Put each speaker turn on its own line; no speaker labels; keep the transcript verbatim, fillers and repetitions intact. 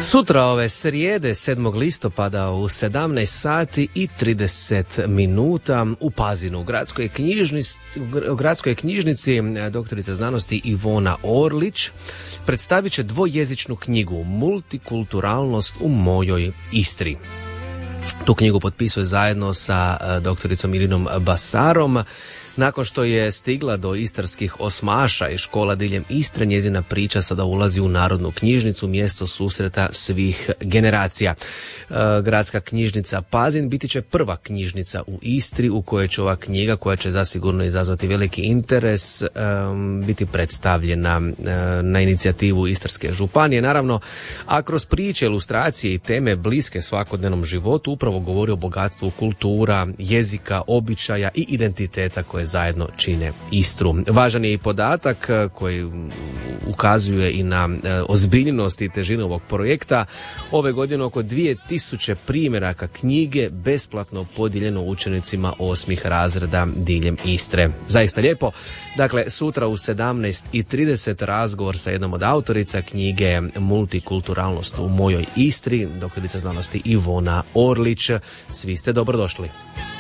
Sutra ove srijede sedmog listopada u sedamnaest sati i trideset minuta u Pazinu u gradskoj knjižnici, u gradskoj knjižnici doktorica znanosti Ivona Orlić predstavit će dvojezičnu knjigu Multikulturalnost u mojoj Istri. Tu knjigu potpisuje zajedno sa doktoricom Irinom Basarom. Nakon što je stigla do istarskih osmaša i škola diljem Istre, njezina priča sada ulazi u Narodnu knjižnicu, mjesto susreta svih generacija. E, Gradska knjižnica Pazin biti će prva knjižnica u Istri u kojoj će ova knjiga, koja će zasigurno izazvati veliki interes, e, biti predstavljena e, na inicijativu Istarske županije. Naravno, a kroz priče, ilustracije i teme bliske svakodnevnom životu upravo govori o bogatstvu kultura, jezika, običaja i identiteta koje zajedno čine Istru. Važan je i podatak koji ukazuje i na ozbiljnost i težinu ovog projekta. Ove godine oko dvije tisuće primjeraka knjige besplatno podijeljeno učenicima osmih razreda diljem Istre. Zaista lijepo. Dakle, sutra u sedamnaest i trideset razgovor sa jednom od autorica knjige Multikulturalnost u mojoj Istri, doktorica znanosti Ivona Orlić. Svi ste dobrodošli.